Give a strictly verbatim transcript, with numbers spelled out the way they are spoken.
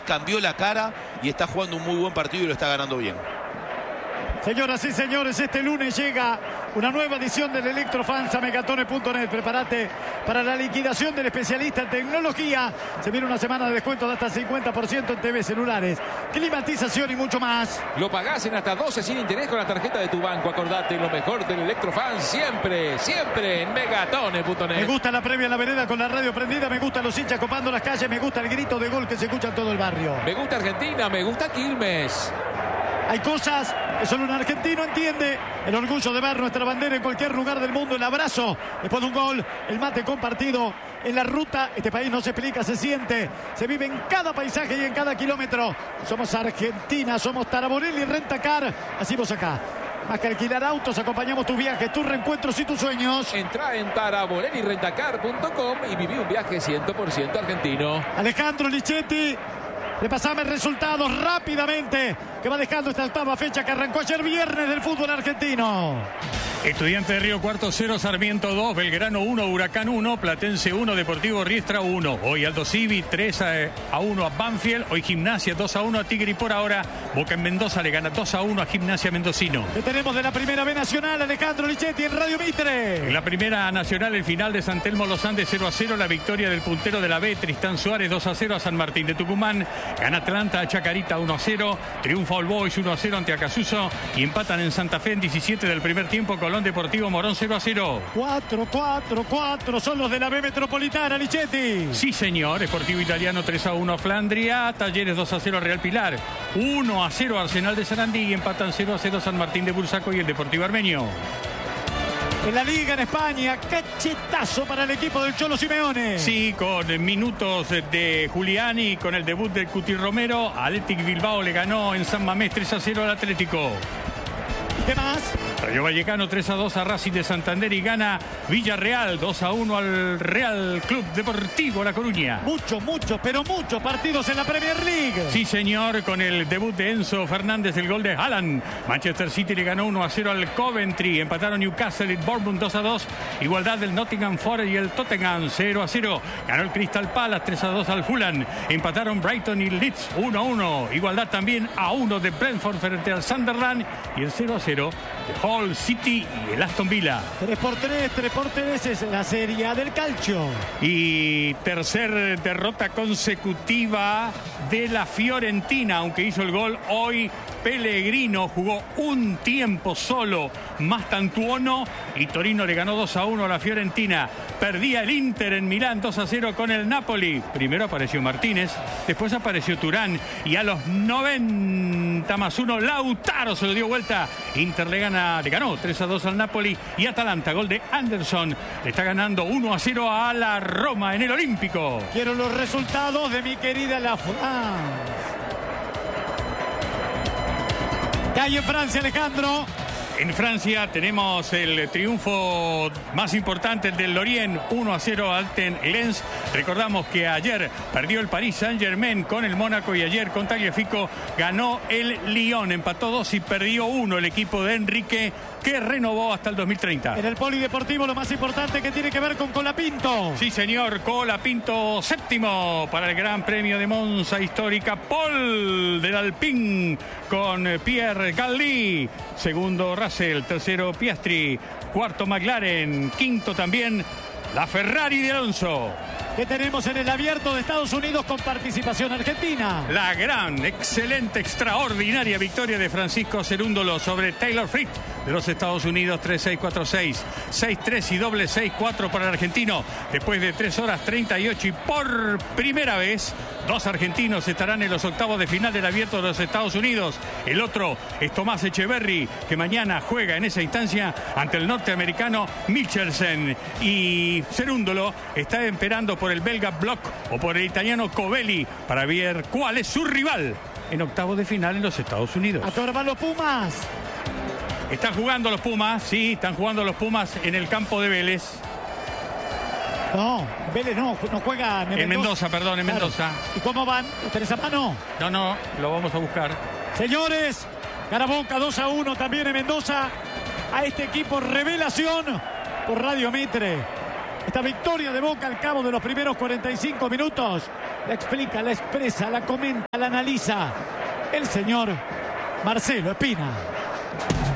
cambió la cara y está jugando un muy buen partido y lo está ganando bien. Señoras y señores, este lunes llega una nueva edición del Electrofans a Megatone punto net. Prepárate para la liquidación del especialista en tecnología. Se viene una semana de descuento de hasta cincuenta por ciento en T V, celulares, climatización y mucho más. Lo pagás en hasta doce sin interés con la tarjeta de tu banco. Acordate, lo mejor del Electrofans siempre, siempre en Megatone punto net. Me gusta la previa en la vereda con la radio prendida. Me gustan los hinchas copando las calles. Me gusta el grito de gol que se escucha en todo el barrio. Me gusta Argentina, me gusta Quilmes. Hay cosas que solo un argentino entiende. El orgullo de ver nuestra bandera en cualquier lugar del mundo. El abrazo después de un gol. El mate compartido en la ruta. Este país no se explica, se siente. Se vive en cada paisaje y en cada kilómetro. Somos Argentina, somos Taraborelli, Rentacar. Así vos acá. Más que alquilar autos, acompañamos tus viajes, tus reencuentros y tus sueños. Entrá en taraborelli rentacar punto com y viví un viaje cien por ciento argentino. Alejandro Lichetti. Repasame resultados rápidamente que va dejando esta octava fecha que arrancó ayer viernes del fútbol argentino. Estudiante de Río Cuarto cero, Sarmiento dos, Belgrano uno, Huracán uno, Platense uno, Deportivo Riestra uno. Hoy Aldo Civi tres a uno a Banfield. Hoy Gimnasia dos a uno a Tigre y por ahora Boca en Mendoza le gana dos a uno a Gimnasia Mendocino. ¿Qué tenemos de la primera B Nacional? Alejandro Lichetti en Radio Mitre. En la primera nacional, el final de San Telmo Los Andes cero a cero, la victoria del puntero de la B, Tristán Suárez dos a cero a San Martín de Tucumán. Gana Atlanta a Chacarita uno a cero, triunfa All Boys uno a cero ante Acasuso y empatan en Santa Fe en diecisiete del primer tiempo Colón Deportivo Morón cero a cero. cuatro, cuatro, cuatro son los de la B Metropolitana, Lichetti. Sí, señor. Sportivo Italiano tres a uno a Flandria, Talleres dos a cero a Real Pilar, uno a cero Arsenal de Sarandí y empatan cero a cero San Martín de Bursaco y el Deportivo Armenio. En la Liga en España, cachetazo para el equipo del Cholo Simeone. Sí, con minutos de Giuliani, con el debut de Cuti Romero, Athletic Bilbao le ganó en San Mamés tres a cero al Atlético. ¿Qué más? Rayo Vallecano tres a dos a Racing de Santander y gana Villarreal dos a uno al Real Club Deportivo La Coruña. Muchos, muchos, pero muchos partidos en la Premier League. Sí, señor, con el debut de Enzo Fernández, el gol de Haaland. Manchester City le ganó uno a cero al Coventry. Empataron Newcastle y Bournemouth dos a dos. Igualdad del Nottingham Forest y el Tottenham cero a cero. Ganó el Crystal Palace tres a dos al Fulham. Empataron Brighton y Leeds uno a uno. Igualdad también a uno de Brentford frente al Sunderland y el cero a cero de Hull City y el Aston Villa. tres por tres, tres por tres es la Serie A del calcio. Y tercer derrota consecutiva de la Fiorentina, aunque hizo el gol hoy Pellegrino, jugó un tiempo solo más Tantuono y Torino le ganó dos a uno a la Fiorentina. Perdía el Inter en Milán dos a cero con el Napoli. Primero apareció Martínez, después apareció Turán y a los noventa más uno Lautaro se lo dio vuelta. Inter le gana, le ganó tres a dos al Napoli y Atalanta, gol de Anderson, le está ganando uno a cero a la Roma en el Olímpico. Quiero los resultados de mi querida La France. ¿Qué hay en Francia, Alejandro? En Francia tenemos el triunfo más importante del Lorient, uno a cero Alten Lens. Recordamos que ayer perdió el Paris Saint-Germain con el Mónaco y ayer con Tagliafico ganó el Lyon. Empató dos y perdió uno el equipo de Enrique, que renovó hasta el dos mil treinta. En el polideportivo lo más importante que tiene que ver con Colapinto. Sí, señor, Colapinto séptimo para el Gran Premio de Monza histórica. Paul del Alpine con Pierre Gasly. Segundo Russell, tercero Piastri, cuarto McLaren, quinto también la Ferrari de Alonso. ¿Qué tenemos en el Abierto de Estados Unidos con participación argentina? La gran, excelente, extraordinaria victoria de Francisco Cerúndolo sobre Taylor Fritz de los Estados Unidos, tres seis, cuatro seis, seis tres y doble seis cuatro para el argentino. Después de tres horas treinta y ocho y por primera vez, dos argentinos estarán en los octavos de final del Abierto de los Estados Unidos. El otro es Tomás Echeverry, que mañana juega en esa instancia ante el norteamericano Michelsen. Y Cerúndolo está esperando por el belga Bloch o por el italiano Covelli para ver cuál es su rival en octavos de final en los Estados Unidos. A todos van los Pumas. Están jugando los Pumas, sí, están jugando los Pumas en el campo de Vélez. No, Vélez no, no juega en Mendoza. En Mendoza, perdón, en claro. Mendoza. ¿Y cómo van? ¿Lo tenés a mano? No, no, lo vamos a buscar. Señores, gana Boca dos a uno también en Mendoza a este equipo revelación por Radio Mitre. Esta victoria de Boca al cabo de los primeros cuarenta y cinco minutos la explica, la expresa, la comenta, la analiza el señor Marcelo Espina.